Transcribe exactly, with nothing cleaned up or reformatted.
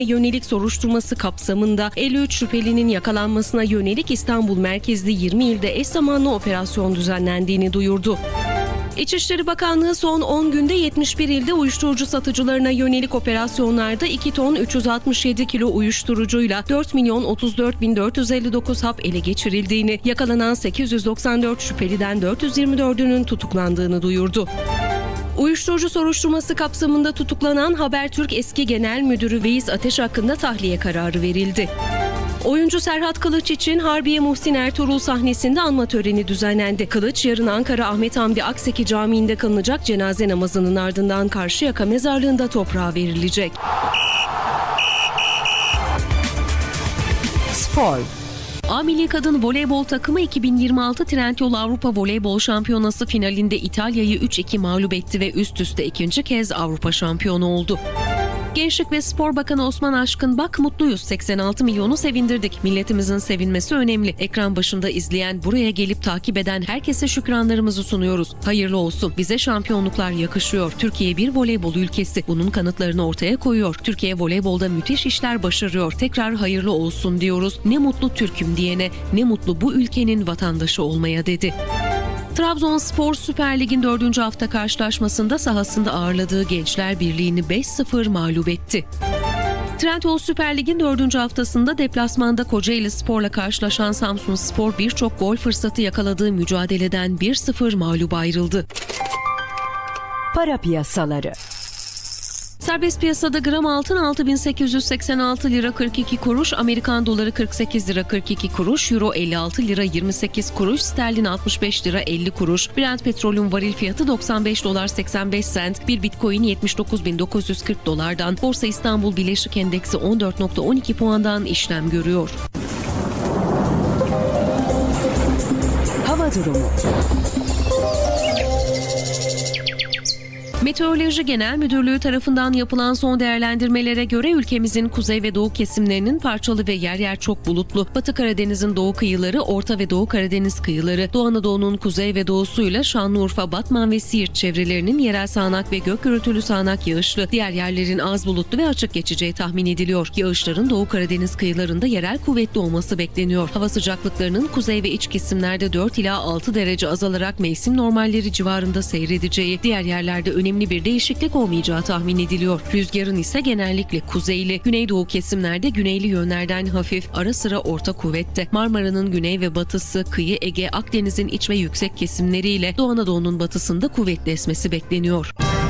yönelik soruşturması kapsamında elli üç şüphelinin yakalanmasına yönelik İstanbul merkezli yirmi ilde eş zamanlı operasyon düzenlendiğini duyurdu. İçişleri Bakanlığı son on günde yetmiş bir ilde uyuşturucu satıcılarına yönelik operasyonlarda iki ton üç yüz altmış yedi kilo uyuşturucuyla dört milyon otuz dört bin dört yüz elli dokuz hap ele geçirildiğini, yakalanan sekiz yüz doksan dört şüpheliden dört yüz yirmi dördünün tutuklandığını duyurdu. Uyuşturucu soruşturması kapsamında tutuklanan Habertürk eski genel müdürü Veys Ateş hakkında tahliye kararı verildi. Oyuncu Serhat Kılıç için Harbiye Muhsin Ertuğrul sahnesinde anma töreni düzenlendi. Kılıç, yarın Ankara Ahmet Hamdi Akseki Camii'nde kılınacak cenaze namazının ardından Karşıyaka mezarlığında toprağa verilecek. Spor. A Milli Kadın Voleybol takımı iki bin yirmi altı Trendyol Avrupa Voleybol Şampiyonası finalinde İtalya'yı üç iki mağlup etti ve üst üste ikinci kez Avrupa şampiyonu oldu. Gençlik ve Spor Bakanı Osman Aşkın, "Bak mutluyuz, seksen altı milyonu sevindirdik. Milletimizin sevinmesi önemli. Ekran başında izleyen, buraya gelip takip eden herkese şükranlarımızı sunuyoruz. Hayırlı olsun. Bize şampiyonluklar yakışıyor. Türkiye bir voleybol ülkesi. Bunun kanıtlarını ortaya koyuyor. Türkiye voleybolda müthiş işler başarıyor. Tekrar hayırlı olsun diyoruz. Ne mutlu Türk'üm diyene, ne mutlu bu ülkenin vatandaşı olmaya," dedi. Trabzonspor Süper Lig'in dördüncü hafta karşılaşmasında sahasında ağırladığı Gençler Birliği'ni beş sıfır mağlup etti. Trendyol Süper Lig'in dördüncü haftasında deplasmanda Kocaeli Spor'la karşılaşan Samsunspor birçok gol fırsatı yakaladığı mücadeleden bir sıfır mağlup ayrıldı. Para piyasaları. Serbest piyasada gram altın altı bin sekiz yüz seksen altı lira kırk iki kuruş, Amerikan doları kırk sekiz lira kırk iki kuruş, Euro elli altı lira yirmi sekiz kuruş, sterlin altmış beş lira elli kuruş, Brent petrolün varil fiyatı doksan beş dolar seksen beş sent, bir Bitcoin yetmiş dokuz bin dokuz yüz kırk dolardan, Borsa İstanbul Bileşik Endeksi on dört nokta on iki puandan işlem görüyor. Hava durumu. Meteoroloji Genel Müdürlüğü tarafından yapılan son değerlendirmelere göre ülkemizin kuzey ve doğu kesimlerinin parçalı ve yer yer çok bulutlu, Batı Karadeniz'in doğu kıyıları, Orta ve Doğu Karadeniz kıyıları, Doğu Anadolu'nun kuzey ve doğusuyla Şanlıurfa, Batman ve Siirt çevrelerinin yerel sağanak ve gök gürültülü sağanak yağışlı, diğer yerlerin az bulutlu ve açık geçeceği tahmin ediliyor. Yağışların Doğu Karadeniz kıyılarında yerel kuvvetli olması bekleniyor. Hava sıcaklıklarının kuzey ve iç kesimlerde dört ila altı derece azalarak mevsim normalleri civarında seyredeceği, diğer yerlerde önemli önemli bir değişiklik olmayacağı tahmin ediliyor. Rüzgarın ise genellikle kuzeyli, güneydoğu kesimlerde güneyli yönlerden hafif, ara sıra orta kuvvette. Marmara'nın güney ve batısı, kıyı Ege, Akdeniz'in iç ve yüksek kesimleriyle Doğu Anadolu'nun batısında kuvvetli esmesi bekleniyor.